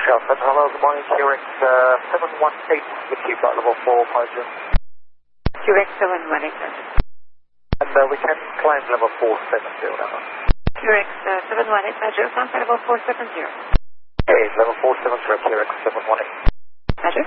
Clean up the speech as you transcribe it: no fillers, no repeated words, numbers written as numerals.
Shelford, hello, good morning, QX 718 with you, flight level 450. QX 718. And we can climb level 470 now. QX 718, climb level 470. Okay, level 470, QX 718.